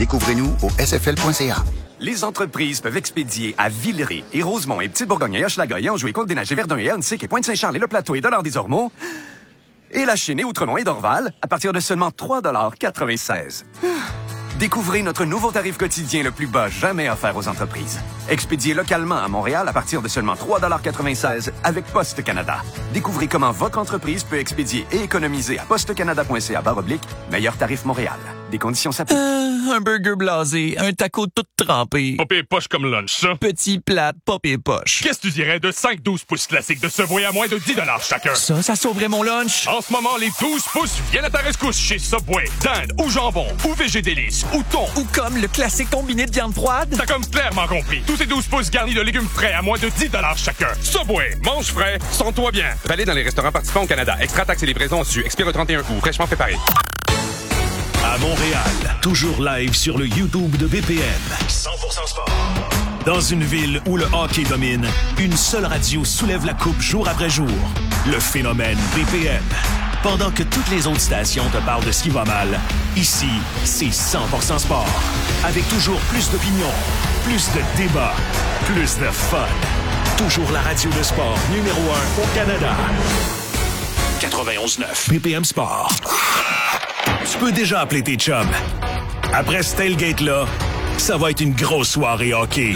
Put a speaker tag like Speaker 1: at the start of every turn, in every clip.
Speaker 1: Découvrez-nous au sfl.ca.
Speaker 2: Les entreprises peuvent expédier à Villeray et Rosemont et Petite-Bourgogne et Hochelaga et Anjou et Côte-des-Neiges et Verdun et Huntsic et Pointe-Saint-Charles et Le Plateau et Dollard-des-Ormeaux et La Chine et Outremont et Dorval à partir de seulement 3,96 $. Découvrez notre nouveau tarif quotidien le plus bas jamais offert aux entreprises. Expédié localement à Montréal à partir de seulement 3,96 $ avec Poste Canada. Découvrez comment votre entreprise peut expédier et économiser à postecanada.ca/meilleur tarif Montréal. Des conditions s'appliquent.
Speaker 3: Un burger blasé, un taco tout trempé.
Speaker 4: Pas pire poche comme lunch, ça.
Speaker 3: Petit plat, pas pire poche.
Speaker 4: Qu'est-ce que tu dirais de 5-12 pouces classiques de Subway à moins de 10 $ chacun?
Speaker 3: Ça sauverait mon lunch.
Speaker 4: En ce moment, les 12 pouces viennent à ta rescousse chez Subway. Dinde ou jambon ou végé délice ou thon.
Speaker 3: Ou comme le classique combiné de viande froide.
Speaker 4: T'as comme clairement compris. Tous ces 12 pouces garnis de légumes frais à moins de 10 $ chacun. Subway, mange frais, sens-toi bien.
Speaker 5: Valide dans les restaurants participants au Canada. Extra taxes et livraison su. Expire le 31 août. Fraîchement préparé.
Speaker 6: À Montréal, toujours live sur le YouTube de BPM.
Speaker 7: 100% sport.
Speaker 6: Dans une ville où le hockey domine, une seule radio soulève la coupe jour après jour. Le phénomène BPM. Pendant que toutes les autres stations te parlent de ce qui va mal, ici, c'est 100% sport. Avec toujours plus d'opinions, plus de débats, plus de fun. Toujours la radio de sport numéro 1 au Canada. 91.9 BPM Sport. Tu peux déjà appeler tes chums. Après ce tailgate-là, ça va être une grosse soirée hockey.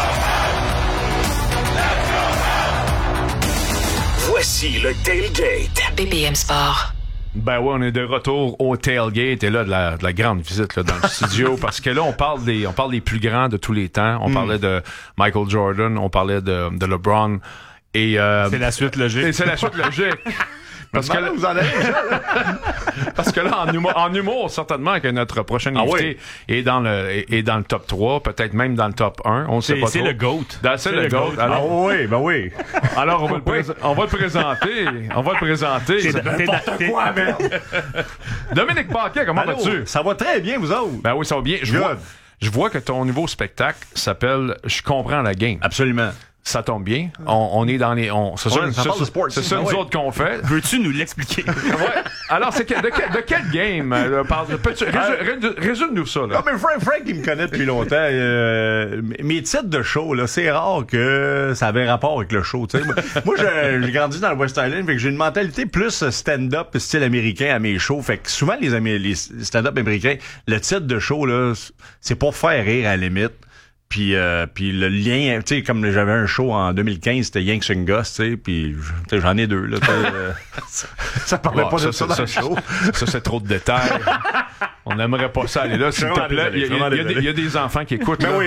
Speaker 7: Voici le tailgate.
Speaker 8: BPM Sport.
Speaker 9: Ben ouais, on est de retour au tailgate et là de la grande visite là, dans le studio parce que là on parle des plus grands de tous les temps. On parlait de Michael Jordan, on parlait de LeBron et
Speaker 10: c'est la suite logique.
Speaker 9: Et c'est la suite logique. Parce que là, vous en avez parce que là, en humour, certainement que notre prochain invité est dans le top 3, peut-être même dans le top 1. On sait pas trop.
Speaker 10: C'est le GOAT.
Speaker 9: C'est le GOAT. Alors,
Speaker 10: oui, ben oui.
Speaker 9: Alors, on va le présenter. On va le présenter.
Speaker 10: C'est n'importe quoi, merde.
Speaker 9: Dominique Paquet, comment vas-tu?
Speaker 10: Ça va très bien, vous autres.
Speaker 9: Ben oui, ça va bien. Je vois que ton nouveau spectacle s'appelle « Je comprends la game ».
Speaker 10: Absolument.
Speaker 9: Ça tombe bien. On est dans les... C'est ça nous autres qu'on fait.
Speaker 10: Veux-tu nous l'expliquer?
Speaker 9: Ouais. Alors, de quel game? Résume-nous ça. Là.
Speaker 10: Non, mais Frank, il me connaît depuis longtemps. Mes titres de show, là, c'est rare que ça avait rapport avec le show. T'sais. Moi, j'ai grandi dans le West Island, fait que j'ai une mentalité plus stand-up style américain à mes shows. Fait que souvent, les stand-up américains, le titre de show, là, c'est pour faire rire à la limite. Puis le lien, tu sais, comme j'avais un show en 2015, c'était Yanks and Goss, tu sais, puis j'en ai deux, là. Ça parlait pas de ça dans le show.
Speaker 9: Ça, c'est trop de détails. On n'aimerait pas ça aller là, s'il te plaît. Il y a des enfants qui écoutent.
Speaker 10: Ben oui.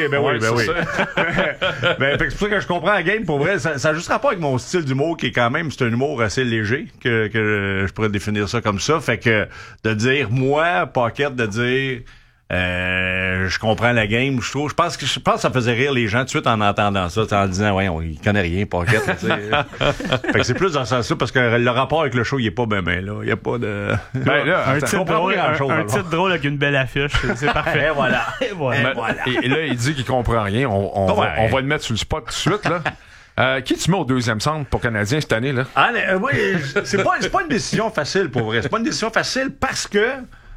Speaker 10: Ben, c'est pour ça que je comprends la game. Pour vrai, ça a juste rapport avec mon style d'humour qui est quand même, c'est un humour assez léger, que je pourrais définir ça comme ça. Fait que de dire, moi, Pocket, de dire... je comprends la game, je pense que ça faisait rire les gens tout de suite en entendant ça, en disant ouais, il connaît rien, Pocket. Fait que c'est plus dans ce sens-là parce que le rapport avec le show, il est pas ben là, il y a pas de
Speaker 11: un titre drôle avec une belle affiche, c'est parfait.
Speaker 10: Et voilà.
Speaker 9: Et là il dit qu'il comprend rien, on va le mettre sur le spot tout de suite là. Qui tu mets au deuxième centre pour Canadien cette année là?
Speaker 10: Oui, c'est pas une décision facile pour vrai. C'est pas une décision facile parce que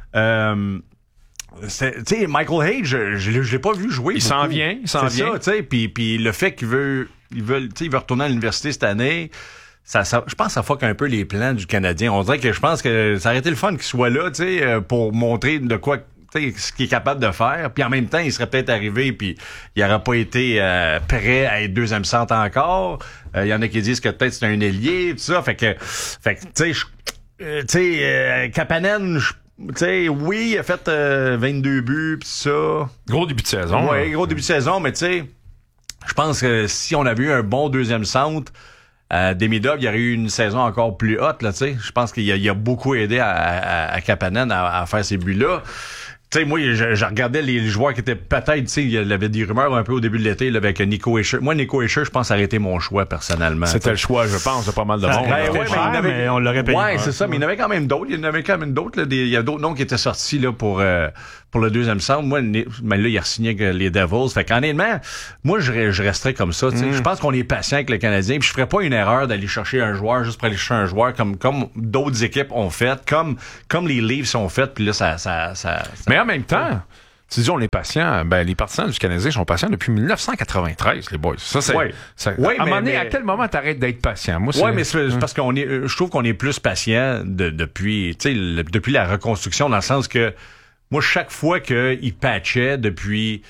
Speaker 10: tu sais, Michael Hayes, je l'ai pas vu jouer.
Speaker 9: Il s'en vient.
Speaker 10: Ça, tu sais, puis le fait qu'il veut retourner à l'université cette année, ça, je pense que ça fuck un peu les plans du Canadien. On dirait que je pense que ça aurait été le fun qu'il soit là, tu sais, pour montrer de quoi, tu sais, ce qu'il est capable de faire. Puis en même temps, il serait peut-être arrivé, puis il n'aurait pas été prêt à être deuxième centre encore. Il y en a qui disent que peut-être c'est un ailier, tout ça. Fait que, tu sais, Kapanen, tu sais, oui, il a fait 22 buts pis ça.
Speaker 9: Gros début de saison.
Speaker 10: Oui, gros début de saison, mais tu sais, je pense que si on avait eu un bon deuxième centre, Demidov, il y aurait eu une saison encore plus haute, là, tu sais. Je pense qu'il a beaucoup aidé à Kapanen à faire ces buts-là. Tu sais, moi, je regardais les joueurs qui étaient peut-être, tu sais, il y avait des rumeurs un peu au début de l'été là, avec Nico Hischier. Moi, Nico Hischier, je pense que ça aurait été mon choix, personnellement.
Speaker 9: C'était le choix, je pense, de pas mal de monde.
Speaker 10: Mais on l'aurait payé. Ouais, c'est ça, mais il y en avait quand même d'autres. Il y en avait quand même d'autres. Il y a d'autres noms qui étaient sortis là pour le deuxième centre. Moi, mais là, il a signé avec les Devils. Fait qu'honnêtement, moi, je resterais comme ça. Je pense qu'on est patient avec le Canadien. Puis je ferais pas une erreur d'aller chercher un joueur juste pour aller chercher un joueur comme d'autres équipes ont fait, comme les Leafs ont fait. Puis là, ça...
Speaker 9: Mais en même temps... Tu dis, on est patient. Ben, les partisans du Canadien sont patients depuis 1993, les boys. Ça, c'est.
Speaker 10: Ouais.
Speaker 9: À un moment donné, à quel moment t'arrêtes d'être patient? Moi,
Speaker 10: ouais, mais c'est parce je trouve qu'on est plus patient depuis la reconstruction, dans le sens que, moi, chaque fois qu'ils patchaient depuis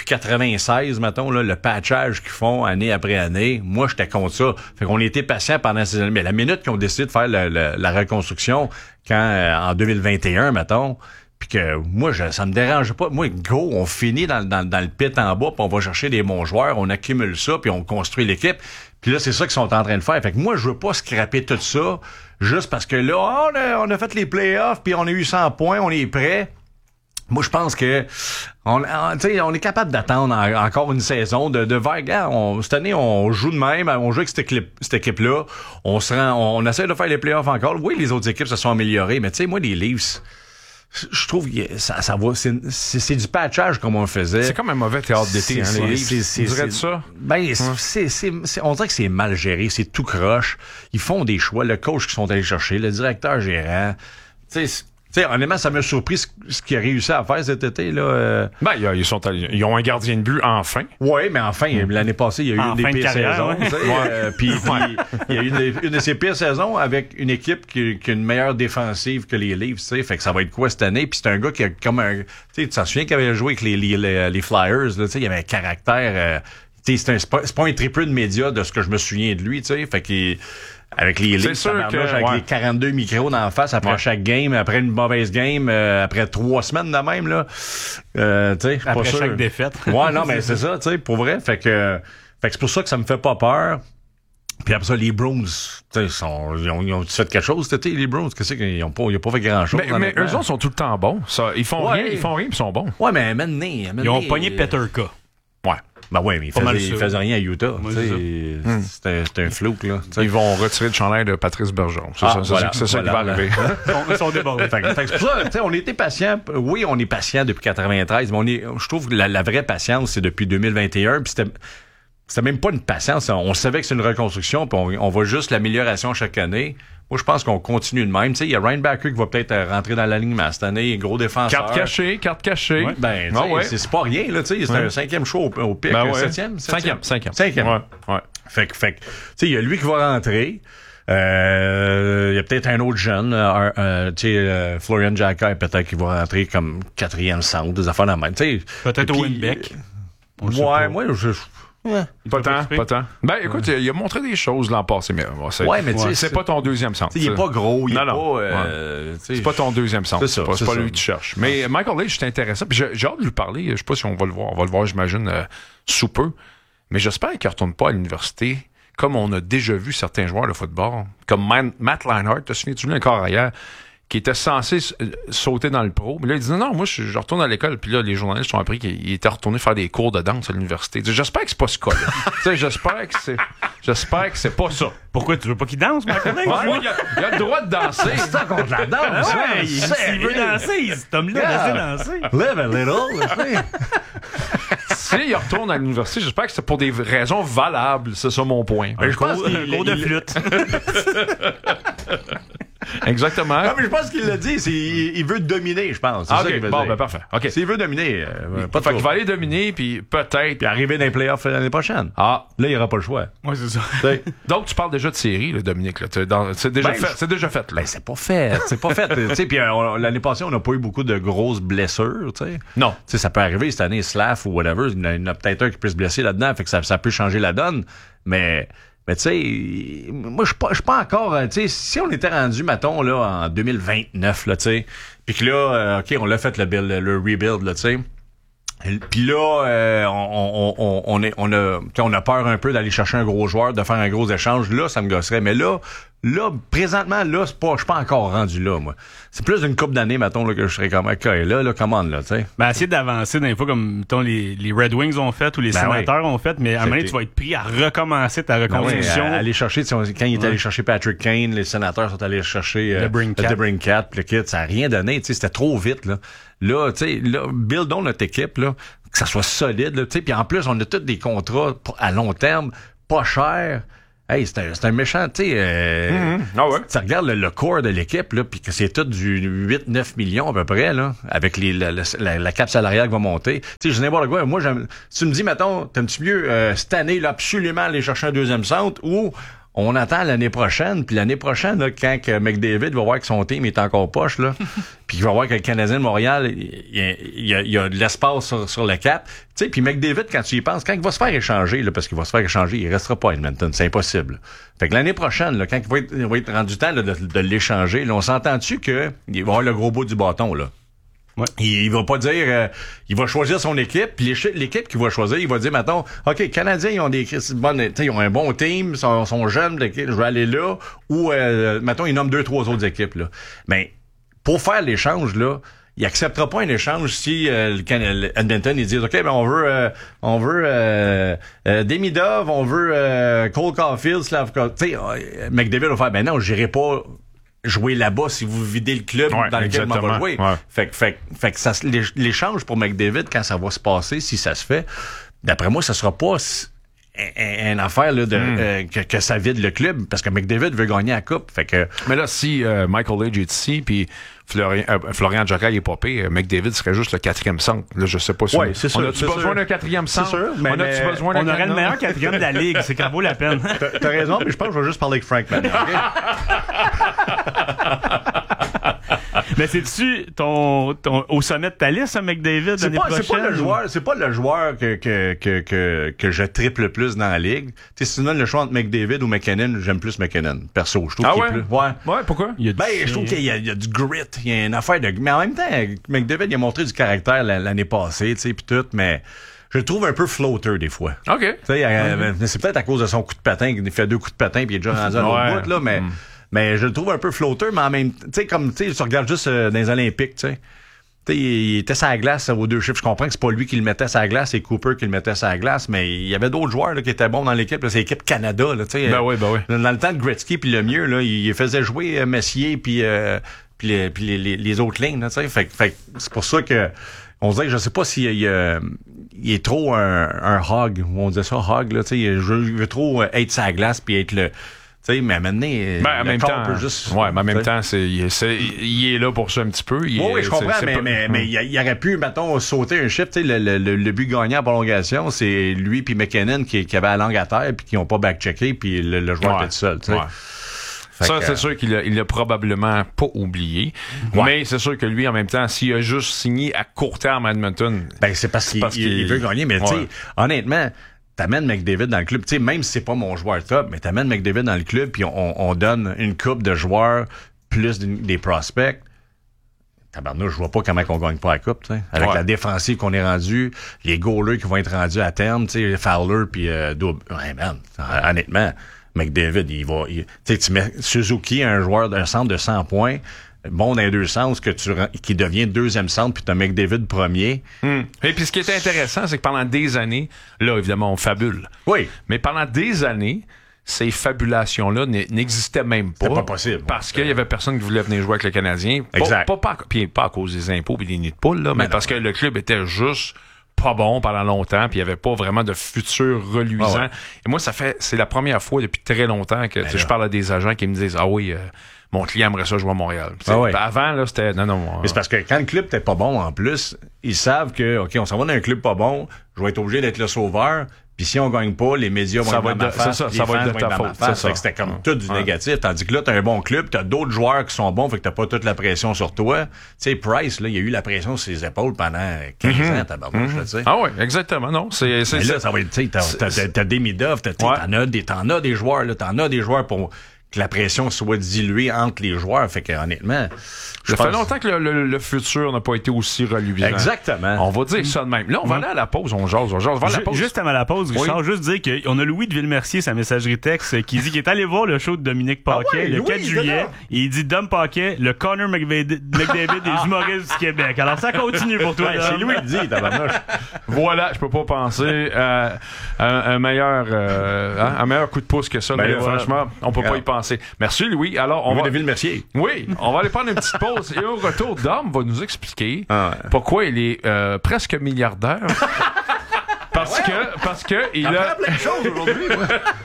Speaker 10: 96, mettons, là, le patchage qu'ils font année après année, moi, j'étais contre ça. Fait qu'on était patient pendant ces années. Mais la minute qu'ils ont décidé de faire la reconstruction, en 2021, mettons, puis que moi, ça me dérange pas. Moi, go, on finit dans le pit en bas, puis on va chercher des bons joueurs, on accumule ça, puis on construit l'équipe. Puis là, c'est ça qu'ils sont en train de faire. Fait que moi, je veux pas scraper tout ça, juste parce que là, on a fait les playoffs, puis on a eu 100 points, on est prêt. Moi, je pense que on est capable d'attendre encore une saison de vers. Cette année, on joue de même, on joue avec cette équipe-là. On essaie de faire les playoffs encore. Oui, les autres équipes se sont améliorées, mais tu sais, moi, les Leafs, je trouve que ça va. C'est du patchage comme on le faisait.
Speaker 9: C'est comme un mauvais théâtre d'été, les Leafs. Tu dirais de ça?
Speaker 10: Ben, on dirait que c'est mal géré, c'est tout croche. Ils font des choix, le coach qu'ils sont allés chercher, le directeur gérant. Tu sais, honnêtement, ça m'a surpris ce qu'il a réussi à faire cet été, là.
Speaker 9: Ben, ils ont un gardien de but, enfin.
Speaker 10: Oui, mais enfin, l'année passée, il y a eu une des pires saisons. Puis il y a eu une de ses pires saisons avec une équipe qui a une meilleure défensive que les Leafs, tu sais. Fait que ça va être quoi cette année? Puis c'est un gars qui a comme un... Tu t'en souviens qu'il avait joué avec les Flyers, là, tu sais, il avait un caractère... c'est pas un triple de médias de ce que je me souviens de lui, tu sais. Fait qu'il... Avec les Leafs, avec les 42 micros dans la face après chaque game, après une mauvaise game, après 3 semaines de même, là. Tu sais,
Speaker 11: après
Speaker 10: pas
Speaker 11: chaque
Speaker 10: sûr.
Speaker 11: défaite.
Speaker 10: Ouais, non, mais c'est ça, tu sais, pour vrai. Fait que c'est pour ça que ça me fait pas peur. Puis après ça, les Bruins, tu sais, ils ont fait quelque chose cet été, les Bruins. Qu'est-ce qu'ils ont pas fait grand-chose.
Speaker 9: Mais eux autres sont tout le temps bons. Ça, ils font rien, puis ils sont bons.
Speaker 10: Ouais, mais maintenant...
Speaker 11: Ils ont pogné Peterka.
Speaker 10: Ouais. Ben ouais, mais ils faisaient rien à Utah. C'était un flou, là. T'sais.
Speaker 9: Ils vont retirer le chandail de Patrice Bergeron. C'est ça qui va arriver.
Speaker 11: Ils sont débordés.
Speaker 10: Fait que c'est pour ça, on était patient. Oui, on est patient depuis 93, mais je trouve que la vraie patience, c'est depuis 2021. Puis c'était même pas une patience. On savait que c'est une reconstruction, puis on voit juste l'amélioration chaque année. Moi, je pense qu'on continue de même. Tu sais, il y a Ryan Backer qui va peut-être rentrer dans l'alignement cette année, gros défenseur.
Speaker 9: Carte cachée.
Speaker 10: Ouais. Ben, c'est pas rien, là, tu sais. C'est un 5e show au pic.
Speaker 9: Ben
Speaker 10: 7e?
Speaker 9: 5e.
Speaker 10: Ouais. Fait que, tu sais, il y a lui qui va rentrer. Il y a peut-être un autre jeune, Florian Jacquet, peut-être qu'il va rentrer comme 4e centre, des affaires de la même.
Speaker 11: Peut-être au Winbeck.
Speaker 10: Ouais, moi,
Speaker 9: Pas tant. Ben, écoute, il a montré des choses l'an passé, mais c'est pas ton deuxième centre.
Speaker 10: Il est pas gros, il est pas...
Speaker 9: c'est pas ton deuxième centre. C'est pas lui que tu cherches. Mais
Speaker 10: ça.
Speaker 9: Michael Leach, c'est intéressant. Puis j'ai hâte de lui parler. Je sais pas si on va le voir. On va le voir, j'imagine, sous peu. Mais j'espère qu'il retourne pas à l'université, comme on a déjà vu certains joueurs de football, comme Matt Leinart, te souviens-tu encore hier, qui était censé sauter dans le pro. Mais là, il disait, non, moi, je retourne à l'école. Puis là, les journalistes ont appris qu'il était retourné faire des cours de danse à l'université. J'espère que c'est pas ce cas-là. J'espère que c'est pas ça.
Speaker 11: Pourquoi tu veux pas qu'il danse, ma collègue?
Speaker 9: Il a le droit de danser.
Speaker 10: C'est ça contre la danse.
Speaker 11: S'il veut danser, cet homme-là, laissez danser.
Speaker 10: Live a little.
Speaker 9: S'il retourne à l'université, j'espère que c'est pour des raisons valables. C'est ça mon point.
Speaker 11: Un cours de flûte.
Speaker 9: Exactement.
Speaker 10: Non, mais je pense qu'il l'a dit, il veut dominer, je pense. C'est ça qu'il veut dire.
Speaker 9: Ben parfait. Okay.
Speaker 10: S'il veut dominer,
Speaker 9: pas qu'il va aller dominer, puis peut-être...
Speaker 10: Puis arriver dans les playoffs l'année prochaine. Là, il n'y aura pas le choix.
Speaker 11: Oui, c'est ça.
Speaker 9: Donc, tu parles déjà de série, là, Dominique. Là. C'est déjà fait. C'est déjà fait. Là.
Speaker 10: Ben, c'est pas fait. Puis l'année passée, on n'a pas eu beaucoup de grosses blessures. T'sais.
Speaker 9: Non.
Speaker 10: T'sais, ça peut arriver cette année, Slav ou whatever. Il y en a peut-être un qui peut se blesser là-dedans, fait que ça peut changer la donne. Mais tu sais, moi, je suis pas encore... tu sais, si on était rendu, mettons, là, en 2029, là, tu sais, puis que là, OK, on l'a fait, le rebuild, là, tu sais. Puis là, on a peur un peu d'aller chercher un gros joueur, de faire un gros échange. Là, ça me gosserait. Mais là, présentement, là, je suis pas encore rendu là, moi. C'est plus d'une couple d'années, mettons, là, que je serais comme, OK, là, commande, là, tu sais.
Speaker 11: Ben, essayer d'avancer dans les fois comme, mettons, les Red Wings ont fait ou les Sénateurs ont fait, mais à un moment donné, tu vas être pris à recommencer ta reconstruction.
Speaker 10: Aller chercher, quand il est allé chercher Patrick Kane, les Sénateurs sont allés chercher DeBrincat, puis le kit, ça a rien donné, tu sais, c'était trop vite, là. Là, tu sais, buildons notre équipe, là, que ça soit solide, là, tu sais, puis en plus, on a tous des contrats à long terme, pas chers, hey, c'est un méchant, tu sais. Tu regardes le core de l'équipe, là, puis que c'est tout du 8-9 millions à peu près, là, avec la cap salariale qui va monter. Tu sais, je n'importe quoi. Moi, si tu me dis, mettons, t'aimes-tu mieux cette année, là, absolument aller chercher un deuxième centre, ou on attend l'année prochaine, puis l'année prochaine, là, quand que McDavid va voir que son team est encore poche, là, puis il va voir que le Canadien de Montréal, il y a de l'espace sur le cap. Tu sais, puis McDavid, quand tu y penses, quand il va se faire échanger, là, parce qu'il va se faire échanger, il restera pas à Edmonton, c'est impossible. Fait que l'année prochaine, là, quand il va être rendu temps là, de l'échanger, là, on s'entend-tu que il va avoir le gros bout du bâton, là? Ouais. Il va pas dire, il va choisir son équipe, puis l'équipe qu'il va choisir, il va dire, mettons, OK, les Canadiens, ils ont ils ont un bon team, sont jeunes, je vais aller là, ou, mettons, ils nomment 2-3 autres équipes, là. Mais, pour faire l'échange, là, il acceptera pas un échange si Edmonton, ils disent, OK, ben, on veut Demidov, on veut Cole Caulfield, Slavkovski. Tu sais, McDavid va faire, ben non, j'irai pas jouer là-bas si vous videz le club dans lequel on va jouer. Ouais. Fait que ça, l'échange pour McDavid, quand ça va se passer, si ça se fait, d'après moi, ça sera pas une affaire là, que ça vide le club, parce que McDavid veut gagner la coupe. Fait que...
Speaker 9: Mais là, si Michael Age est ici, puis Florian Jocal est pas pire, McDavid serait juste le 4e centre. Là, je sais pas si
Speaker 10: c'est sûr,
Speaker 9: on a-tu besoin d'un 4e centre?
Speaker 10: C'est sûr, mais
Speaker 11: on aurait le meilleur 4e de la Ligue. C'est que ça vaut la peine.
Speaker 10: T'as raison, mais je pense que je vais juste parler avec Frank maintenant.
Speaker 11: Mais c'est-tu au sommet de ta liste, McDavid, l'année prochaine?
Speaker 10: C'est pas le joueur que je triple le plus dans la Ligue. Tu sais, si tu donnes le choix entre McDavid ou McKinnon, j'aime plus McKinnon. Perso, je trouve qu'il est plus...
Speaker 9: Ouais, pourquoi?
Speaker 10: Je trouve qu'il y a du grit, il y a une affaire de... Mais en même temps, McDavid, il a montré du caractère l'année passée, tu sais, pis tout, mais... Je le trouve un peu floater des fois.
Speaker 9: OK.
Speaker 10: Tu sais, c'est peut-être à cause de son coup de patin, il fait 2 coups de patin puis il est déjà rendu à l'autre bout, là, mais je le trouve un peu floater, mais en même temps, tu sais, comme, tu sais, tu regardes juste dans les Olympiques, tu sais. Tu sais, il était sur la glace aux 2 chiffres. Je comprends que c'est pas lui qui le mettait sur la glace, c'est Cooper qui le mettait sur la glace, mais il y avait d'autres joueurs là, qui étaient bons dans l'équipe. Là, c'est l'équipe Canada, là, tu sais.
Speaker 9: Ben oui.
Speaker 10: Dans le temps de Gretzky puis le mieux, là, il faisait jouer Messier puis les autres lignes, tu sais. Fait c'est pour ça que on dirait que je sais pas s'il il est trop un hog, on disait ça, hog, là, tu sais, il veut trop être sur la glace puis être le... Tu sais, mais maintenant,
Speaker 9: en même temps, peut juste... Ouais, mais en même temps, il est là pour ça un petit peu.
Speaker 10: Oui, je comprends, mais il aurait pu, mettons, sauter un chiffre. Tu sais, le but gagnant en prolongation, c'est lui puis McKinnon qui avait la langue à terre puis qui n'ont pas back-checké puis le joueur était tout seul, tu sais.
Speaker 9: Ça, c'est sûr qu'il l'a probablement pas oublié. Ouais. Mais c'est sûr que lui, en même temps, s'il a juste signé à court terme à Edmonton...
Speaker 10: Ben, c'est parce qu'il veut gagner. Mais tu sais, honnêtement, t'amènes McDavid dans le club. Tu sais, même si c'est pas mon joueur top, mais t'amènes McDavid dans le club puis on donne une coupe de joueurs plus des prospects. Tabarnouche, je vois pas comment on gagne pas la coupe, tu sais. Avec la défensive qu'on est rendu, les goalers qui vont être rendus à terme, tu sais, Fowler puis Double. Ouais, man, honnêtement... McDavid, tu mets Suzuki, un joueur d'un centre de 100 points, bon dans les deux sens, qui devient 2e centre, puis t'as McDavid premier.
Speaker 9: Et puis ce qui est intéressant, c'est que pendant des années, là, évidemment, on fabule.
Speaker 10: Oui.
Speaker 9: Mais pendant des années, ces fabulations-là n'existaient même pas.
Speaker 10: C'était pas possible.
Speaker 9: Parce qu'il y avait personne qui voulait venir jouer avec le Canadien.
Speaker 10: Exact.
Speaker 9: Pas à cause des impôts et des nids de poules, là, mais parce que le club était juste... pas bon pendant longtemps, puis il n'y avait pas vraiment de futur reluisant. Et moi, c'est la première fois depuis très longtemps que je parle à des agents qui me disent, ah oui, mon client aimerait ça jouer à Montréal. Avant, là, c'était, non.
Speaker 10: Mais c'est parce que quand le club n'était pas bon, en plus, ils savent que, OK, on s'en va dans un club pas bon, je vais être obligé d'être le sauveur, puis si on gagne pas, les médias vont être dans ma face, les fans vont être dans ma face. Fait que c'était comme tout du négatif. Tandis que là, t'as un bon club, t'as d'autres joueurs qui sont bons, fait que t'as pas toute la pression sur toi. Tu sais, Price, là, il a eu la pression sur ses épaules pendant 15 ans, tabarnouche, tu sais.
Speaker 9: Ah ouais, exactement, non.
Speaker 10: Mais là, ça va être, tu sais, t'as Demidov, t'en as des joueurs, là, t'en as des joueurs pour que la pression soit diluée entre les joueurs. Fait que, honnêtement,
Speaker 9: ça fait longtemps que le futur n'a pas été aussi reluisant.
Speaker 10: Exactement.
Speaker 9: On va dire ça de même. Là, on va aller à la pause. On jase.
Speaker 11: Juste avant la pause, Richard, juste dire qu'on a Louis de Villemercier, sa messagerie texte, qui dit qu'il est allé voir le show de Dominique Paquet le 4 juillet. Et il dit Dom Paquet, le Connor McDavid des humoristes du Québec. Alors, ça continue pour toi.
Speaker 10: C'est Louis qui dit, tabarnouche.
Speaker 9: Voilà, je peux pas penser à un meilleur coup de pouce que ça. Mais franchement, on peut pas y penser. Merci, Louis. Alors, on va...
Speaker 10: de Villemercier.
Speaker 9: Oui, on va aller prendre une petite pause. Et au retour, Dom va nous expliquer pourquoi il est presque milliardaire. Parce que il a
Speaker 10: plein de choses aujourd'hui, moi.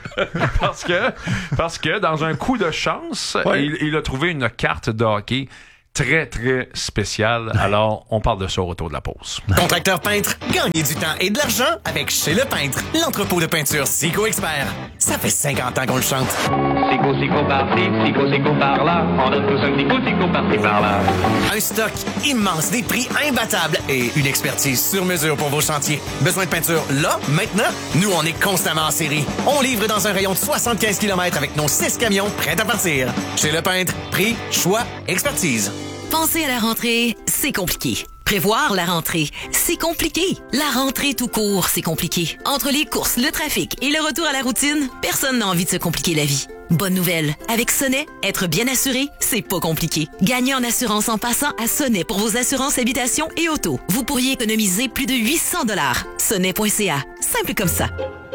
Speaker 9: parce que dans un coup de chance, il a trouvé une carte de hockey très, très spéciale. Alors, on parle de ça au retour de la pause.
Speaker 8: Contracteur peintre, gagnez du temps et de l'argent avec Chez Le Peintre, l'entrepôt de peinture Sico Expert. Ça fait 50 ans qu'on le chante.
Speaker 12: Sico par-ci, Sico par-là. On donne tous un Sico par-ci par-là.
Speaker 8: Un stock immense, des prix imbattables et une expertise sur mesure pour vos chantiers. Besoin de peinture là, maintenant? Nous, on est constamment en série. On livre dans un rayon de 75 km avec nos 6 camions prêts à partir. Chez Le Peintre, prix, choix, expertise.
Speaker 13: Penser à la rentrée, c'est compliqué. Prévoir la rentrée, c'est compliqué. La rentrée tout court, c'est compliqué. Entre les courses, le trafic et le retour à la routine, personne n'a envie de se compliquer la vie. Bonne nouvelle, avec Sonnet, être bien assuré, c'est pas compliqué. Gagnez en assurance en passant à Sonnet pour vos assurances habitation et auto. Vous pourriez économiser plus de 800 $. Sonnet.ca, simple comme ça.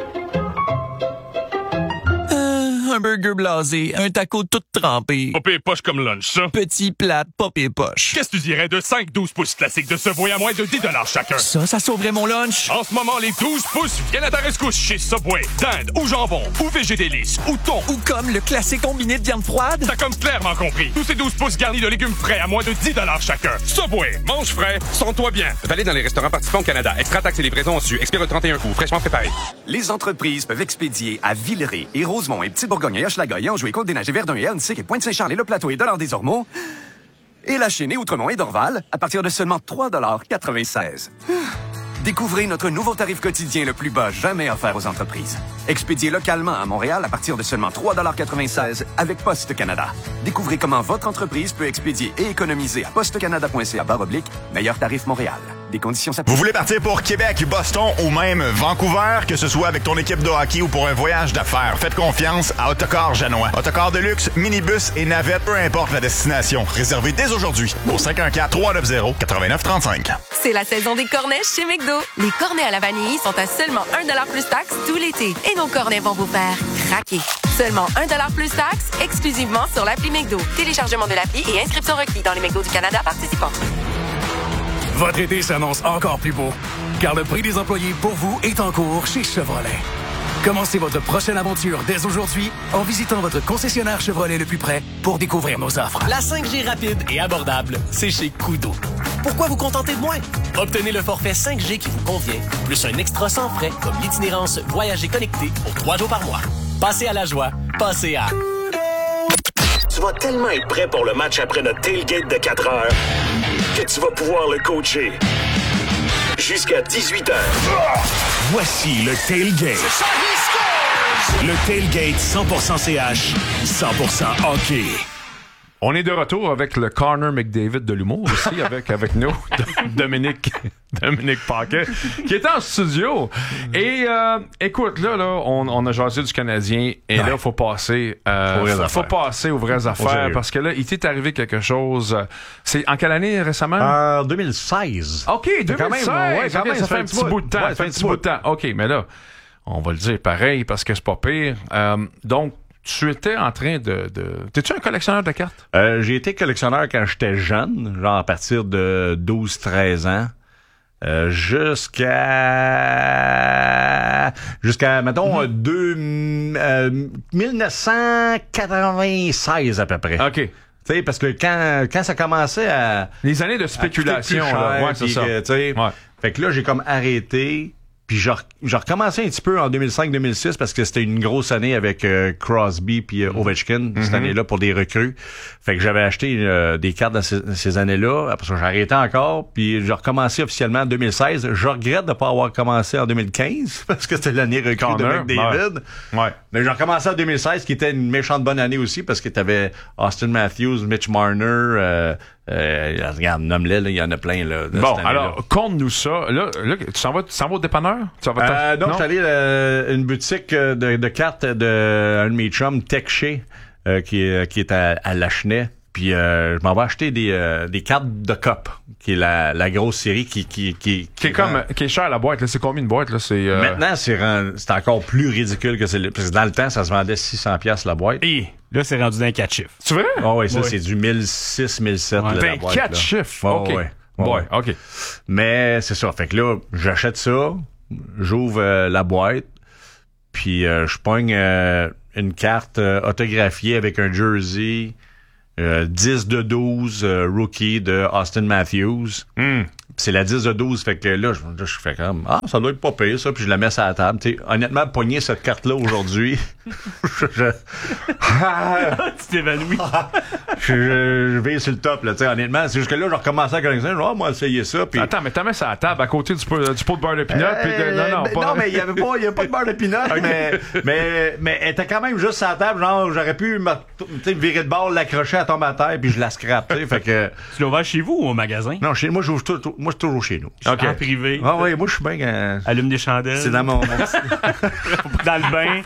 Speaker 3: Un burger blasé, un taco tout trempé.
Speaker 4: Popé poche comme lunch, ça.
Speaker 3: Petit plat, popé poche.
Speaker 4: Qu'est-ce que tu dirais de 5-12 pouces classiques de Subway à moins de 10 $ chacun?
Speaker 3: Ça sauverait mon lunch.
Speaker 4: En ce moment, les 12 pouces viennent à ta rescousse chez Subway. Dinde ou jambon, ou végétélis, ou thon.
Speaker 3: Ou comme le classique combiné de viande froide.
Speaker 4: T'as comme clairement compris. Tous ces 12 pouces garnis de légumes frais à moins de 10 $ chacun. Subway, mange frais, sens-toi bien.
Speaker 5: Valide dans les restaurants participants au Canada. Extra taxes et livraison su. Expire le 31 août. Fraîchement préparé.
Speaker 2: Les entreprises peuvent expédier à Villeray et Rosemont et Petite-Bourgogne et Hochelaga et Anjou et Côte-des-Neiges et Verdun et Annecy et Pointe-Saint-Charles et Le Plateau et Dollard-des-Ormeaux. Et la Chênaie, Outremont et Dorval à partir de seulement 3,96 $. Découvrez notre nouveau tarif quotidien le plus bas jamais offert aux entreprises. Expédié localement à Montréal à partir de seulement 3,96 $ avec Poste Canada. Découvrez comment votre entreprise peut expédier et économiser à postecanada.ca/meilleur tarif Montréal. Des conditions s'appliquent.
Speaker 14: Vous voulez partir pour Québec, Boston ou même Vancouver, que ce soit avec ton équipe de hockey ou pour un voyage d'affaires, faites confiance à Autocar Janois. Autocar de luxe, minibus et navette, peu importe la destination. Réservez dès aujourd'hui au 514-390-8935.
Speaker 15: C'est la saison des cornets chez McDo. Les cornets à la vanille sont à seulement 1 $ plus taxe tout l'été. Et nos cornets vont vous faire craquer. Seulement 1 $ plus taxe, exclusivement sur l'appli McDo. Téléchargement de l'appli et inscription requis dans les McDo du Canada participants.
Speaker 16: Votre été s'annonce encore plus beau, car le prix des employés pour vous est en cours chez Chevrolet. Commencez votre prochaine aventure dès aujourd'hui en visitant votre concessionnaire Chevrolet le plus près pour découvrir nos offres.
Speaker 8: La 5G rapide et abordable, c'est chez Koodo. Pourquoi vous contenter de moins? Obtenez le forfait 5G qui vous convient, plus un extra sans frais comme l'itinérance Voyager connecté pour 3 jours par mois. Passez à la joie, passez à...
Speaker 7: Tu vas tellement être prêt pour le match après notre tailgate de 4 heures que tu vas pouvoir le coacher jusqu'à 18h.
Speaker 6: Voici le Tailgate. Le Tailgate 100% CH, 100% hockey.
Speaker 9: On est de retour avec le Connor McDavid de l'humour aussi, avec nous, Dominique Paquet, qui est en studio. Et écoute, là, on a jasé du Canadien, et là, faut passer aux vraies affaires, parce que là, il t'est arrivé quelque chose. C'est en quelle année récemment?
Speaker 10: En 2016.
Speaker 9: OK, 2016. Quand même, ça fait un petit bout de temps. Ça fait un petit bout de temps. OK, mais là, on va le dire pareil, parce que c'est pas pire. Donc, tu étais en train de... T'es-tu un collectionneur de cartes?
Speaker 10: J'ai été collectionneur quand j'étais jeune, genre à partir de 12-13 ans. Jusqu'à mettons 1996 à peu près.
Speaker 9: OK.
Speaker 10: Tu sais, parce que quand ça commençait à...
Speaker 9: Les années de spéculation, là. Ouais, c'est ça.
Speaker 10: Fait que là, j'ai comme arrêté... Puis j'ai recommencé un petit peu en 2005-2006 parce que c'était une grosse année avec Crosby puis Ovechkin cette année-là pour des recrues. Fait que j'avais acheté des cartes dans ces années-là. Après ça, j'ai arrêté encore. Puis j'ai recommencé officiellement en 2016. Je regrette de pas avoir commencé en 2015 parce que c'était l'année recrue de McDavid.
Speaker 9: Ouais.
Speaker 10: Mais j'ai recommencé en 2016 qui était une méchante bonne année aussi parce que t'avais Austin Matthews, Mitch Marner... regarde, nomme-les, il y en a plein. Là,
Speaker 9: bon, alors, conte-nous ça. Là, tu s'en vas au dépanneur?
Speaker 10: Donc, je suis allé à une boutique de cartes d'un de mes chums, Tech-Shea, qui est à Lachenay. Puis, je m'en vais acheter des cartes de Cup, qui est la grosse série qui
Speaker 11: est cher la boîte. Là. C'est combien de boîtes? Là?
Speaker 10: Maintenant, c'est encore plus ridicule que c'est. Parce que dans le temps, ça se vendait 600$ la boîte.
Speaker 11: Et là, c'est rendu d'un 4 chiffres.
Speaker 10: C'est vrai? Oh, oui, ça, c'est du 1006, 1007.
Speaker 9: Ouais,
Speaker 10: la boîte,
Speaker 9: 4 chiffres.
Speaker 10: Oh,
Speaker 9: OK.
Speaker 10: Ouais,
Speaker 9: OK.
Speaker 10: Mais c'est ça. Fait que là, j'achète ça. j'ouvre la boîte, puis je pogne une carte autographiée avec un jersey 10 de 12 rookie de Austin Matthews. C'est la 10 de 12, fait que là, je fais comme, ça doit être pas pire, ça, puis je la mets sur la table. T'sais, honnêtement, pogner cette carte-là aujourd'hui, tu
Speaker 11: t'évanouis.
Speaker 10: je vais sur le top, là, honnêtement. C'est jusque là, je recommençais à connaître ça, moi, essayer ça. Pis...
Speaker 9: Attends, mais t'as mis ça à la table à côté du pot de beurre de pinot.
Speaker 10: Non, mais il y avait pas de beurre de pinot, mais elle était quand même juste sur la table, genre, j'aurais pu me virer de bord, l'accrocher à tomber à terre, puis je la scrape, fait que...
Speaker 11: Tu l'as ouvert chez vous ou au magasin?
Speaker 10: Non, chez moi, moi, je suis toujours chez nous.
Speaker 11: Okay. En privé.
Speaker 10: Ah oui, moi, je suis bien...
Speaker 11: Allume des chandelles.
Speaker 10: C'est dans mon...
Speaker 11: Dans le bain.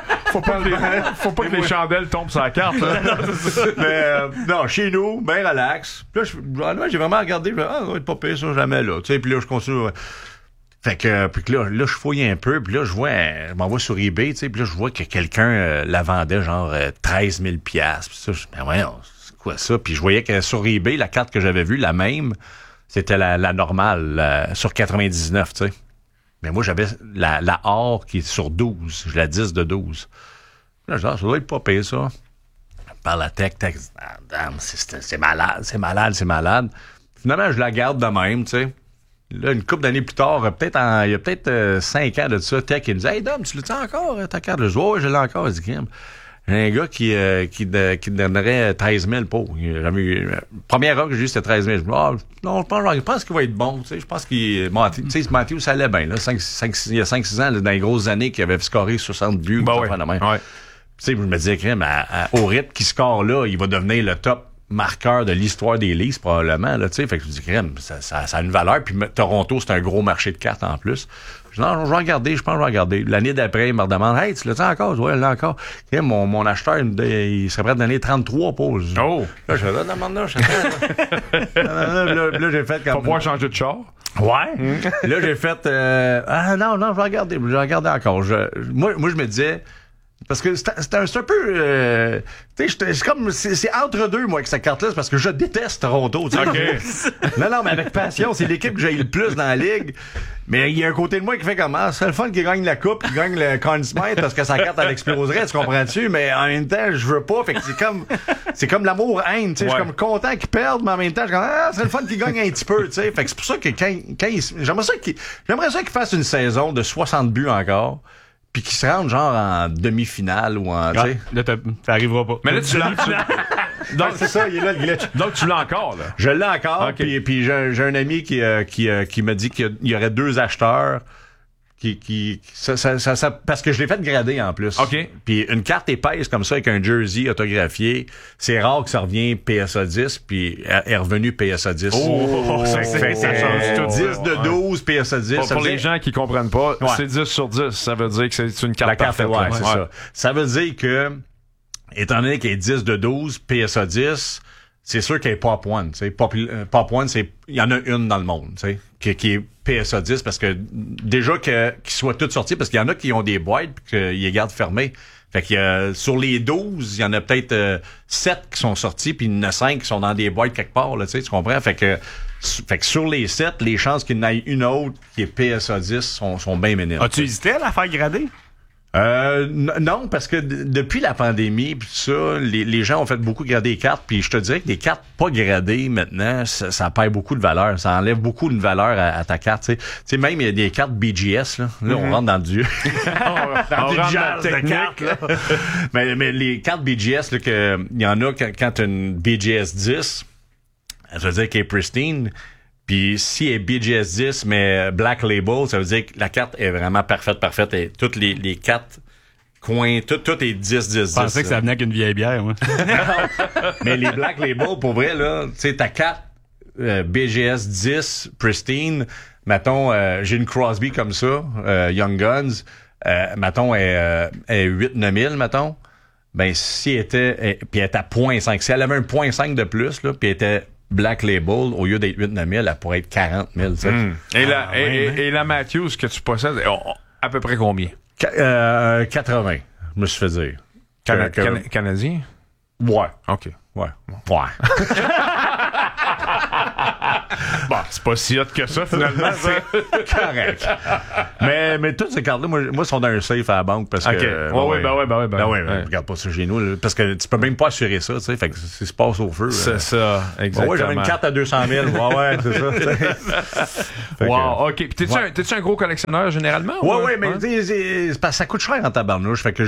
Speaker 9: Faut pas que les chandelles tombent sur la carte.
Speaker 10: Mais non, chez nous, bien relax. Puis là, j'ai vraiment regardé, ça va être pas pire, ça, jamais là. Tu sais, puis là, je continue... Fait que, puis là, je fouille un peu, puis là, je m'envoie sur eBay, tu sais, puis là, je vois que quelqu'un la vendait genre 13 000 $. Puis ça, ben voyons, c'est quoi ça? Puis je voyais que sur eBay, la carte que j'avais vue, la même... C'était la normale, sur 99, tu sais. Mais moi, j'avais la or qui est sur 12. J'ai la 10 de 12. Là, je dis, ça doit être pas pire, ça. Par la tech, c'est malade. Finalement, je la garde de même, tu sais. Là, une couple d'années plus tard, il y a peut-être 5 ans de ça, Tech, il me dit, hey, Dom, tu l'as encore, ta carte? Je dis, ouais, je l'ai encore. Il dit, j'ai un gars qui donnerait 13 000 pour. Première heure que j'ai eu, c'était 13 000. Je dis, non, je pense qu'il va être bon. Tu sais, je pense qu'il... Matthew, ça allait bien. Là, il y a 5-6 ans, là, dans les grosses années, qu'il avait scoré 60 buts.
Speaker 9: Ouais.
Speaker 10: Tu sais, je me disais, au rythme qu'il score là, il va devenir le top marqueur de l'histoire des Leafs, probablement. Là, tu sais, fait que je dis, ça a une valeur. Puis Toronto, c'est un gros marché de cartes en plus. Non, je vais regarder. L'année d'après, il me redemande, hey, tu l'as encore? Ouais, là encore. Et mon acheteur, il serait prêt à donner 33 pour.
Speaker 9: Oh!
Speaker 10: Là, je vais demande là, là, j'ai fait comme.
Speaker 9: Faut pouvoir changer de char?
Speaker 10: Ouais. Là, j'ai fait, non, je vais regarder. Je vais regarder encore. Moi, je me disais, parce que c'est un peu, tu sais, c'est entre deux, moi, avec cette carte-là, parce que je déteste Toronto, tu sais.
Speaker 9: Okay.
Speaker 10: Non, mais avec passion, c'est l'équipe que j'ai le plus dans la ligue. Mais il y a un côté de moi qui fait comment? C'est le fun qui gagne la coupe, qui gagne le Conn Smythe, parce que sa carte, elle exploserait, tu comprends-tu? Mais en même temps, je veux pas, fait que c'est comme l'amour-haine, tu sais. Je suis comme content qu'ils perdent, mais en même temps, je suis comme, c'est le fun qu'ils gagnent un petit peu, tu sais. Fait que c'est pour ça que j'aimerais ça qu'il fasse une saison de 60 buts encore. Puis qu'il se rende genre en demi-finale ou en...
Speaker 11: Là, ça arrivera pas.
Speaker 9: Mais là, tu l'as...
Speaker 10: Donc, c'est ça, il est là le glitch.
Speaker 9: Donc, tu l'as encore, là?
Speaker 10: Je l'ai encore, okay. Puis j'ai un ami qui m'a dit qu'il y aurait 2 acheteurs parce que je l'ai fait grader en plus.
Speaker 9: OK.
Speaker 10: Puis une carte épaisse comme ça avec un jersey autographié, c'est rare que ça revienne PSA 10, puis est revenu PSA 10. Ça change tout. 10 de 12 PSA 10.
Speaker 9: Pour les gens qui comprennent pas, c'est 10 sur 10. Ça veut dire que c'est une carte parfaite.
Speaker 10: Ouais, c'est ça. Ça veut dire que, étant donné qu'elle est 10 de 12 PSA 10, c'est sûr qu'elle est Pop One, tu sais. Pop One, il y en a une dans le monde, tu sais, qui est PSA 10, parce que déjà qu'ils soient toutes sorties, parce qu'il y en a qui ont des boîtes pis qu'ils les gardent fermées. Fait que sur les 12, il y en a peut-être 7 qui sont sortis, puis il y en a 5 qui sont dans des boîtes quelque part, là, tu sais, tu comprends? Fait que sur les 7, les chances qu'il y en ait une autre qui est PSA 10 sont bien minimes.
Speaker 11: As-tu hésité à la faire grader?
Speaker 10: Non, parce que depuis la pandémie pis tout ça, les gens ont fait beaucoup grader les cartes, puis je te dirais que des cartes pas gradées maintenant, ça perd beaucoup de valeur, ça enlève beaucoup de valeur à ta carte, tu sais. Même il y a des cartes BGS là, on rentre dans du dans du jazz de cartes là. mais les cartes BGS là, que il y en a quand t'as une BGS 10, ça veut dire qu'elle est pristine. Puis si elle est BGS 10, mais Black Label, ça veut dire que la carte est vraiment parfaite. Et toutes les 4 coins, tout est 10. Je
Speaker 11: pensais que ça venait avec une vieille bière, moi.
Speaker 10: Mais les Black Label, pour vrai, là, tu sais, ta carte BGS 10, pristine, mettons, j'ai une Crosby comme ça, Young Guns, mettons, elle est 8-9 000, mettons. Ben, si elle était, puis elle était à 0.5, si elle avait un 0.5 de plus, là, puis elle était Black Label, au lieu d'être 8-9 000, elle pourrait être 40 000. Tu sais.
Speaker 9: Et la Matthews que tu possèdes, à peu près combien?
Speaker 10: 80, je me suis fait dire.
Speaker 9: Canadien?
Speaker 10: Ouais.
Speaker 9: OK.
Speaker 10: Ouais.
Speaker 9: Bon, c'est pas si hot que ça, finalement.
Speaker 10: C'est correct. Mais toutes ces cartes-là, moi, sont dans un safe à la banque parce que... Regarde pas ça chez nous, là, parce que tu peux même pas assurer ça, tu sais, fait que ça se passe au feu.
Speaker 9: C'est ça, exactement.
Speaker 10: J'avais une carte à 200 000. C'est ça.
Speaker 9: Wow, OK. Puis t'es-tu un gros collectionneur, généralement?
Speaker 10: Ouais, mais c'est parce que ça coûte cher en tabarnouche, fait que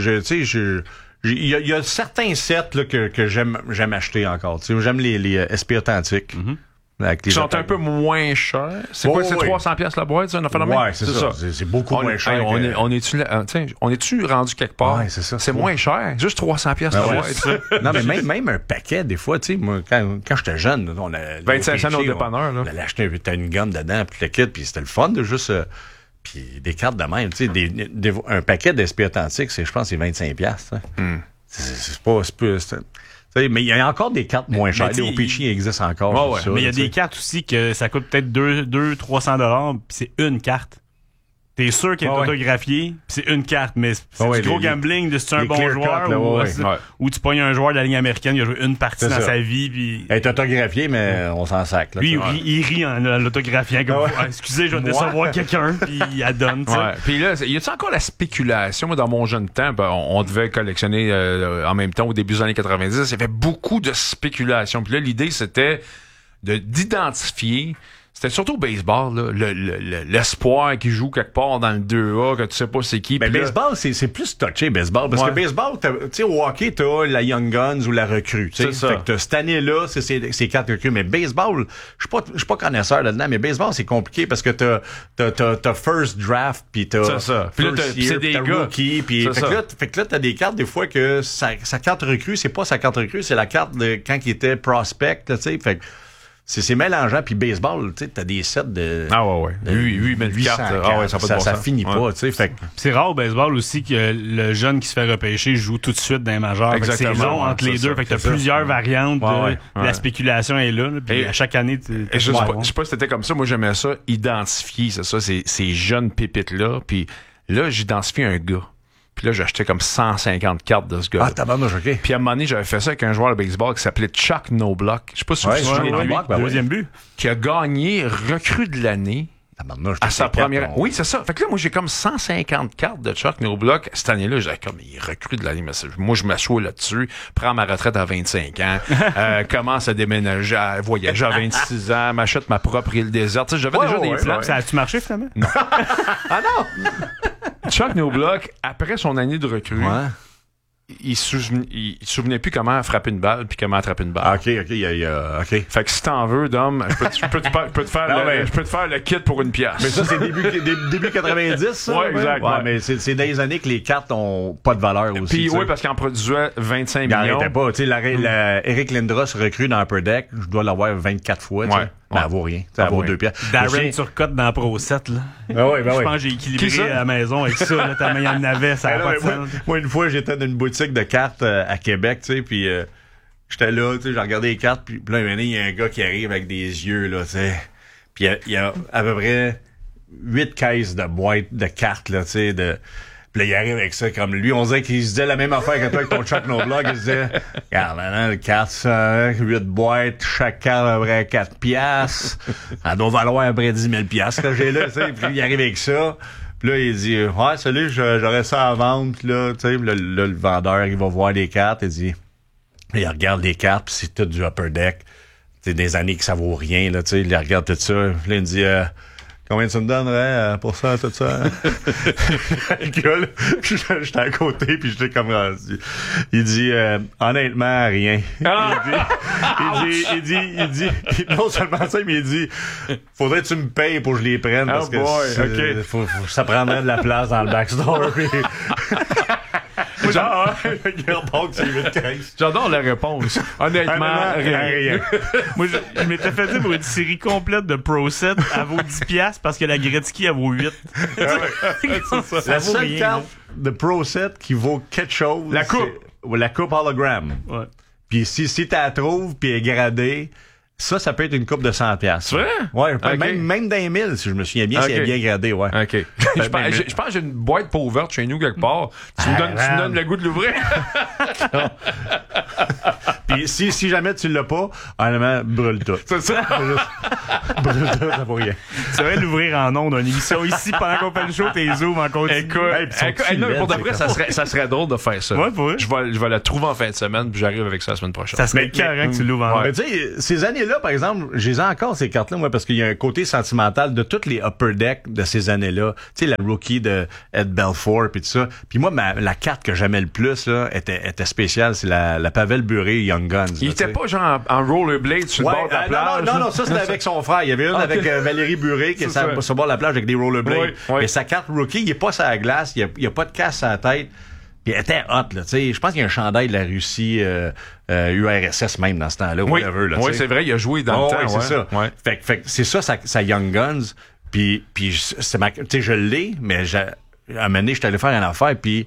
Speaker 10: il y a certains sets là, que j'aime acheter encore. Tu sais, j'aime les SP authentiques.
Speaker 9: Qui sont un peu moins chers. C'est quoi, c'est 300$ la boîte, ça?
Speaker 10: Ouais, c'est ça. C'est beaucoup moins cher.
Speaker 9: On est-tu rendu quelque part?
Speaker 10: Ouais, c'est ça.
Speaker 9: C'est moins cher. Juste 300$ la boîte.
Speaker 10: Non, mais même un paquet, des fois, tu sais, moi, quand j'étais jeune, on a
Speaker 9: 25 cents au dépanneur, là.
Speaker 10: On allait acheter une gomme dedans, puis le kit, puis c'était le fun de juste... Puis des cartes de même, tu sais, un paquet d'SP authentiques, je pense, c'est 25$. C'est pas... mais il y a encore des cartes moins chères. Les OPC existent encore.
Speaker 11: Mais il y a des cartes aussi que ça coûte peut-être 200-300$, puis c'est une carte. T'es sûr qu'elle est autographiée, pis c'est une carte, mais c'est du gros gambling de si tu es un bon joueur ou tu pognes un joueur de la Ligue américaine qui a joué une partie dans sa vie. Pis...
Speaker 10: Elle est autographiée, mais on s'en sac. Là,
Speaker 11: lui, il rit en l'autographiant comme excusez, je vais décevoir quelqu'un, puis il adonne.
Speaker 9: Puis là, y a-tu encore la spéculation? Moi, dans mon jeune temps, on devait collectionner en même temps au début des années 90. Il y avait beaucoup de spéculation. Puis là, l'idée, c'était d'identifier. C'était surtout au baseball, là, l'espoir qui joue quelque part dans le 2A, que tu sais pas c'est qui.
Speaker 10: Mais baseball, c'est plus touché, baseball. Parce que baseball, tu sais, au hockey, t'as la Young Guns ou la recrue. Fait que cette année-là, c'est 4 recrues. Mais baseball, je suis pas connaisseur là-dedans, mais baseball, c'est compliqué parce que t'as first draft, puis t'as first year, t'as rookie, puis fait que là, t'as des cartes, des fois, que sa carte recrue, c'est pas sa carte recrue, c'est la carte de quand il était prospect, tu sais. Fait que c'est mélangeant, puis baseball, tu sais, t'as des sets de...
Speaker 9: Ah ouais. 8 cartes.
Speaker 10: Ça finit pas, tu sais.
Speaker 11: C'est rare au baseball aussi que le jeune qui se fait repêcher joue tout de suite dans les majeurs. C'est long entre les deux, fait que t'as plusieurs variantes. La spéculation est là, puis à chaque année...
Speaker 9: Je sais pas si c'était comme ça, moi j'aimais ça, identifier, c'est ça, ces jeunes pépites-là, puis là, j'identifie un gars. Puis là, j'ai acheté comme 150 cartes de ce gars.
Speaker 10: Ah, tabarnouche, OK.
Speaker 9: Puis à un moment donné, j'avais fait ça avec un joueur de baseball qui s'appelait Chuck No-Block. Je sais pas si vous vous souvenez de lui.
Speaker 11: Deuxième but.
Speaker 9: Qui a gagné recrue de l'année. À sa première... Oui, c'est ça. Fait que là, moi, j'ai comme 150 cartes de Chuck No-Block. Cette année-là, j'ai comme, il recrue de l'année. Mais moi, je m'assois là-dessus, prends ma retraite à 25 ans, commence à déménager, à voyager à 26 ans, m'achète ma propre île déserte. J'avais déjà des plans.
Speaker 11: Ça a-tu marché, finalement?
Speaker 9: Non.
Speaker 10: Ah non!
Speaker 9: Chuck No-Block, après son année de recrue, il se souvenait plus comment frapper une balle puis comment attraper une balle.
Speaker 10: Ah, OK.
Speaker 9: Fait que si t'en veux, Dom, je peux te faire le kit pour une pièce.
Speaker 10: Mais ça, c'est début 90, ça?
Speaker 9: Ouais, exact.
Speaker 10: Ouais, mais c'est dans les années que les cartes ont pas de valeur aussi.
Speaker 9: Puis oui, parce qu'il en produisait 25 millions.
Speaker 10: Il arrêtait pas. Tu sais, Eric Lindros recrue dans Upper Deck, je dois l'avoir 24 fois, tu sais. Ben, elle vaut rien. Elle vaut 2 pièces.
Speaker 11: Darren Turcotte dans Pro 7, là. Je pense que j'ai équilibré à la maison avec ça, là. Ta meilleure navet, ça a pas de sens.
Speaker 10: Moi, une fois, j'étais dans une boutique de cartes à Québec, tu sais, puis j'étais là, tu sais, j'ai regardé les cartes, puis là, il y a un gars qui arrive avec des yeux, là, tu sais. Puis il y a à peu près 8 caisses de boîtes de cartes, là, tu sais, Puis là, il arrive avec ça comme lui. On dirait qu'il se disait la même affaire que toi avec ton Chuck No-Block. Il se disait, regarde, maintenant, le 4, 8 boîtes, chaque carte à peu près 4 piastres. Ça doit valoir à peu près 10 000 piastres que j'ai là, tu sais. Puis il arrive avec ça. Puis là, il dit, ouais, salut, j'aurais ça à vendre. Puis là, tu sais, le vendeur, il va voir les cartes. Il dit, il regarde les cartes, puis c'est tout du Upper Deck. C'est des années que ça vaut rien, là, tu sais. Il regarde tout ça. Puis là, il me dit, combien tu me donnerais pour ça, tout ça? Le gars, là, j'étais à côté, puis j'étais comme rendu. Il dit, honnêtement, rien. Il dit, non seulement ça, mais il dit, faudrait que tu me payes pour que je les prenne, parce que ça prendrait de la place dans le backstore.
Speaker 9: J'adore la réponse. Honnêtement, rien.
Speaker 11: Moi, je m'étais fait dire pour une série complète de Pro 7, elle vaut 10$ parce que la Gretzky, elle vaut 8.
Speaker 10: C'est ça. La seule carte de Pro 7 qui vaut quelque chose.
Speaker 9: La coupe.
Speaker 10: La coupe hologramme.
Speaker 9: Ouais.
Speaker 10: Puis si tu la trouves puis elle est gradée, ça peut être une coupe de 100$.
Speaker 9: C'est vrai?
Speaker 10: Ouais, même dans les 1000, si je me souviens bien, si elle est bien gradée, ouais.
Speaker 9: OK. Je pense que j'ai une boîte pas ouverte chez nous quelque part. Tu me donnes le goût de l'ouvrir?
Speaker 10: Puis si jamais tu l'as pas, honnêtement, brûle tout.
Speaker 9: C'est ça?
Speaker 10: Brûle tout, ça vaut rien.
Speaker 11: Tu devrais l'ouvrir en ondes, une émission ici pendant qu'on fait le show, t'es zoom en continu.
Speaker 9: Écoute, pour de vrai, ça serait drôle de faire ça.
Speaker 11: Ouais, pour vrai.
Speaker 9: Je vais la trouver en fin de semaine, puis j'arrive avec ça la semaine prochaine.
Speaker 11: Ça serait carré que tu l'ouvres en ondes.
Speaker 10: Mais tu sais, ces années-là, par exemple, j'ai encore ces cartes-là, moi, parce qu'il y a un côté sentimental de toutes les upper decks de ces années-là. Tu sais, la rookie de Ed Belfour, puis tout ça. Puis moi, la carte que j'aimais le plus, là, était spéciale. C'est la Pavel Bure Young Guns.
Speaker 9: Il était pas genre en rollerblade sur le bord de la plage?
Speaker 10: Non, ça c'était avec son frère. Il y avait une avec Valérie Bure qui est sur le bord de la plage avec des rollerblades. Mais sa carte rookie, il est pas sur la glace, il y a pas de casse à la tête. Puis elle était hot, là, tu sais. Je pense qu'il y a un chandail de la Russie, URSS même dans ce temps-là, whatever, là.
Speaker 9: Oui, c'est vrai, il a joué dans le temps.
Speaker 10: Oui, c'est ça. Ouais. Fait que c'est ça, sa Young Guns. Puis c'est tu sais, je l'ai, mais à un moment donné, j'étais allé faire une affaire, puis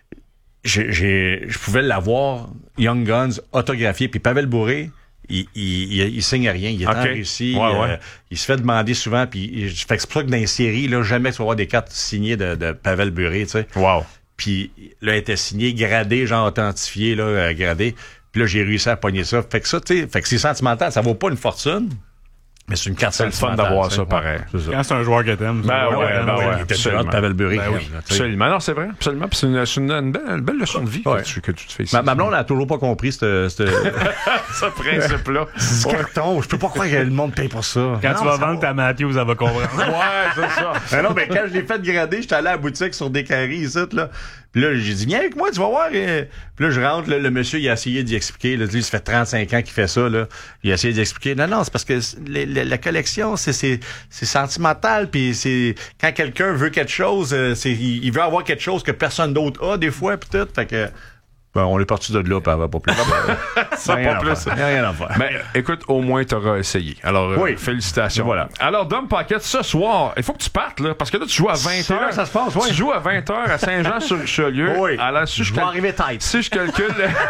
Speaker 10: je pouvais l'avoir, Young Guns, autographié, puis Pavel Bure, il signe rien, il est en Russie, il se fait demander souvent, puis fait que c'est pour ça que dans les séries, là, jamais tu vas avoir des cartes signées de Pavel Bure, tu sais.
Speaker 9: Wow.
Speaker 10: Puis là, elle était signée, gradée, genre authentifiée, là, gradée. Puis là, j'ai réussi à pogner ça. Fait que ça, tu sais, fait que c'est sentimental, ça vaut pas une fortune. Mais c'est une carte sentimentale.
Speaker 9: C'est le fun d'avoir ça, pareil.
Speaker 11: Quand c'est un joueur que t'aimes.
Speaker 10: Il était de Pavel Bure.
Speaker 9: Absolument. Non, c'est vrai. Absolument. Puis c'est une belle leçon de vie que tu te fais ici.
Speaker 10: Ma blonde n'a toujours pas compris ce
Speaker 9: principe-là.
Speaker 10: C'est carton. Je peux pas croire que le monde paye pour ça.
Speaker 11: Quand tu vas vendre ta Matthews, ça va comprendre.
Speaker 9: Ouais, c'est ça.
Speaker 10: Non, mais quand je l'ai fait grader, j'étais allé à la boutique sur des carrés ici, là. Puis là, j'ai dit, viens avec moi, tu vas voir. Puis là, je rentre, là, le monsieur, il a essayé d'y expliquer. Là, ça fait 35 ans qu'il fait ça, là. Il a essayé d'expliquer. Non, c'est parce que la collection, c'est sentimental. Puis c'est quand quelqu'un veut quelque chose, il veut avoir quelque chose que personne d'autre a, des fois, puis tout. Fait que... Ben, on est parti de là, puis elle va pas plus.
Speaker 9: Ça pas plus.
Speaker 10: Il n'y a rien à faire.
Speaker 9: Mais écoute, au moins, tu auras essayé. Alors, félicitations.
Speaker 10: Voilà.
Speaker 9: Alors, Dom Paquette, ce soir, il faut que tu partes, là, parce que là, tu joues à 20h.
Speaker 10: C'est là que ça se passe,
Speaker 9: Tu joues à 20h à Saint-Jean-sur-Richelieu.
Speaker 10: Oui.
Speaker 9: Alors,
Speaker 10: je vais arriver tête.
Speaker 9: Si je calcule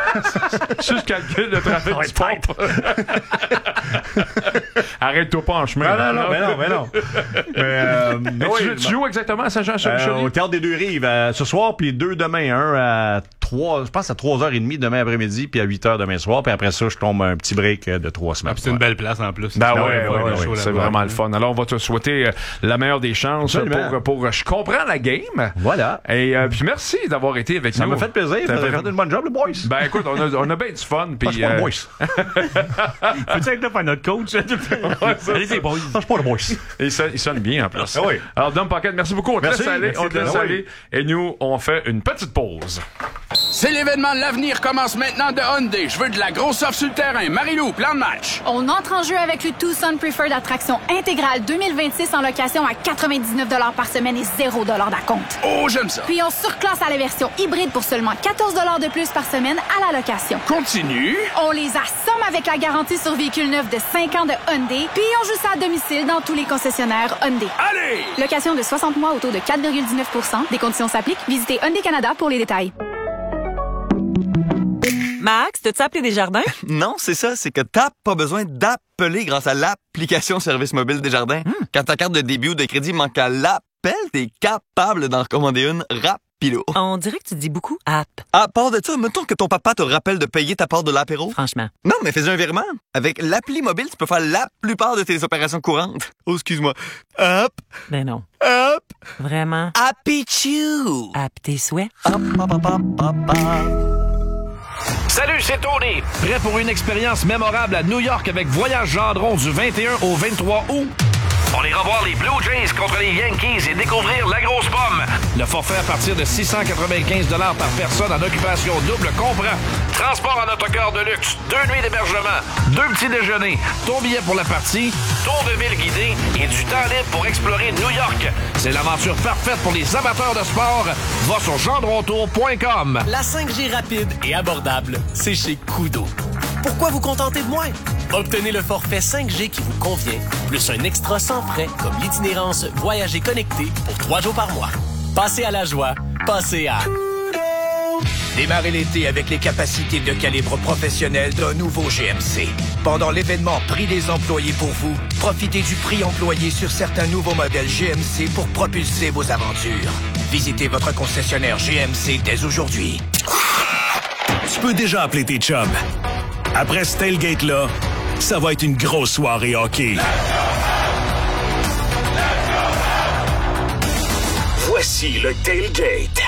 Speaker 9: le trafic du pont. Arrête-toi pas en chemin.
Speaker 10: Non.
Speaker 9: Tu joues exactement à Saint-Jean-sur-Richelieu?
Speaker 10: Au Théâtre des Deux-Rives, ce soir, puis 2 demain. Un à 3, je pense à 3h30 demain après-midi, puis à 8h demain soir, puis après ça, je tombe un petit break de 3 semaines.
Speaker 11: C'est une belle place en plus.
Speaker 9: C'est vraiment le fun. Alors, on va te souhaiter la meilleure des chances pour je comprends la game.
Speaker 10: Voilà.
Speaker 9: Et puis merci d'avoir été avec nous.
Speaker 10: Ça m'a fait plaisir. Vous avez fait une bonne job, les boys.
Speaker 9: Ben écoute, on a bien du fun. Puis,
Speaker 10: je suis pas le boys.
Speaker 11: Peux-tu être là pour notre coach? Allez, c'est boys.
Speaker 10: Je suis pas le boys.
Speaker 9: Il sonne bien en plus.
Speaker 10: Oui.
Speaker 9: Alors, Dom Paquette, merci beaucoup. On te laisse aller. Et nous, on fait une petite pause.
Speaker 17: C'est l'événement de l'avenir commence maintenant de Hyundai. Je veux de la grosse offre sur le terrain. Marie-Lou, plan de match.
Speaker 18: On entre en jeu avec le Tucson Preferred Attraction intégrale 2026 en location à 99 $ par semaine et 0 $ d'acompte.
Speaker 17: Oh, j'aime ça.
Speaker 18: Puis on surclasse à la version hybride pour seulement 14 $ de plus par semaine à la location.
Speaker 17: Continue.
Speaker 18: On les assomme avec la garantie sur véhicule neuf de 5 ans de Hyundai. Puis on joue ça à domicile dans tous les concessionnaires Hyundai.
Speaker 17: Allez!
Speaker 18: Location de 60 mois au taux de 4,19 %. Des conditions s'appliquent. Visitez Hyundai Canada pour les détails.
Speaker 19: Max, t'as-tu appelé Desjardins?
Speaker 20: Non, c'est ça. C'est que t'as pas besoin d'appeler grâce à l'application Service Mobile Desjardins. Quand ta carte de débit ou de crédit manque à l'appel, t'es capable d'en recommander une rapido.
Speaker 19: On dirait que tu dis beaucoup app.
Speaker 20: À part de ça, mettons que ton papa te rappelle de payer ta part de l'apéro.
Speaker 19: Franchement.
Speaker 20: Non, mais fais un virement. Avec l'appli mobile, tu peux faire la plupart de tes opérations courantes. Oh, excuse-moi. Hop.
Speaker 19: Ben non.
Speaker 20: Hop.
Speaker 19: Vraiment.
Speaker 20: Happy Chew.
Speaker 19: App tes souhaits.
Speaker 20: Hop, hop, hop, hop, hop, hop.
Speaker 21: Salut, c'est Tony. Prêt pour une expérience mémorable à New York avec Voyage Gendron du 21 au 23 août? On ira voir les Blue Jays contre les Yankees et découvrir la grosse pomme. Le forfait à partir de 695 $ par personne en occupation double comprend transport en autocar de luxe, 2 nuits d'hébergement, 2 petits déjeuners, ton billet pour la partie, tour de ville guidé et du temps libre pour explorer New York. C'est l'aventure parfaite pour les amateurs de sport. Va sur gendrontour.com.
Speaker 22: La 5G rapide et abordable, c'est chez Kudo. Pourquoi vous contenter de moins? Obtenez le forfait 5G qui vous convient, plus un extra sans frais comme l'itinérance Voyager connecté pour 3 jours par mois. Passez à la joie, passez à...
Speaker 1: Démarrez l'été avec les capacités de calibre professionnel d'un nouveau GMC. Pendant l'événement Prix des employés pour vous, profitez du prix employé sur certains nouveaux modèles GMC pour propulser vos aventures. Visitez votre concessionnaire GMC dès aujourd'hui.
Speaker 6: Tu peux déjà appeler tes chums. Après ce tailgate-là, ça va être une grosse soirée hockey.
Speaker 7: Voici le Tailgate